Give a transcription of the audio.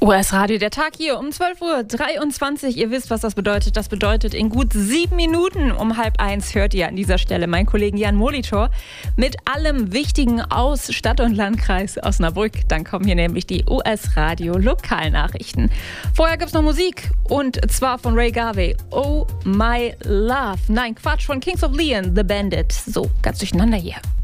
US-Radio, der Tag hier um 12:23 Uhr. Ihr wisst, was das bedeutet. Das bedeutet, in gut 7 Minuten um 12:30 hört ihr an dieser Stelle meinen Kollegen Jan Molitor mit allem Wichtigen aus Stadt- und Landkreis Osnabrück. Dann kommen hier nämlich die US-Radio-Lokalnachrichten. Vorher gibt's noch Musik und zwar von Ray Garvey. Oh My Love. Nein, Quatsch, von Kings of Leon, The Bandit. So, ganz durcheinander hier.